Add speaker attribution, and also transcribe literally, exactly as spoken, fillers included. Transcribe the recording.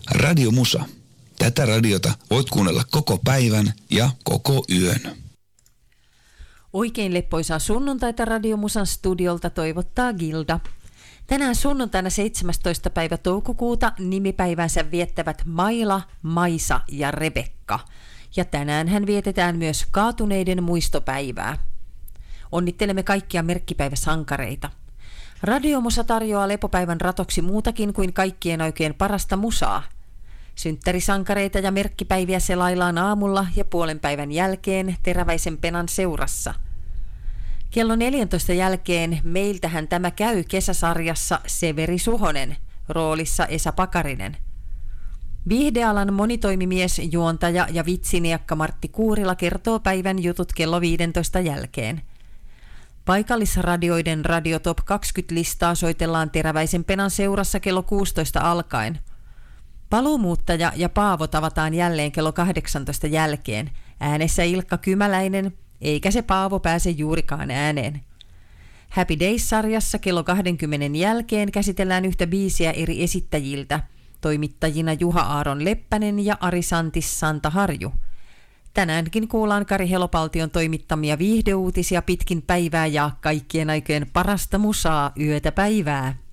Speaker 1: Radio Musa. Tätä radiota voit kuunnella koko päivän ja koko yön.
Speaker 2: Oikein leppoisaa sunnuntaita Radio Musan studiolta toivottaa Gilda. Tänään sunnuntaina seitsemästoista päivä toukokuuta nimipäivänsä viettävät Maila, Maisa ja Rebekka. Ja tänään hän vietetään myös kaatuneiden muistopäivää. Onnittelemme kaikkia merkkipäiväsankareita. Radio Musa tarjoaa lepopäivän ratoksi muutakin kuin kaikkien oikein parasta musaa. Synttärisankareita ja merkkipäiviä selaillaan aamulla ja puolen päivän jälkeen Teräväisen Penan seurassa. Kello neljäntoista jälkeen meiltähän tämä käy kesäsarjassa Severi Suhonen, roolissa Esa Pakarinen. Viihdealan monitoimimies, juontaja ja vitsiniekka Martti Kuurila kertoo päivän jutut kello viidentoista jälkeen. Paikallisradioiden Radio Top kaksikymmentä-listaa soitellaan Teräväisen Penan seurassa kello kuusitoista alkaen. Paluumuuttaja ja Paavo tavataan jälleen kello kahdeksantoista jälkeen. Äänessä Ilkka Kymäläinen, eikä se Paavo pääse juurikaan ääneen. Happy Days-sarjassa kello kaksikymmentä jälkeen käsitellään yhtä biisiä eri esittäjiltä, toimittajina Juha Aaron Leppänen ja Ari Santis Santa Harju. Tänäänkin kuullaan Kari Helopaltion toimittamia viihdeuutisia pitkin päivää ja kaikkien aikojen parasta musaa yötä päivää.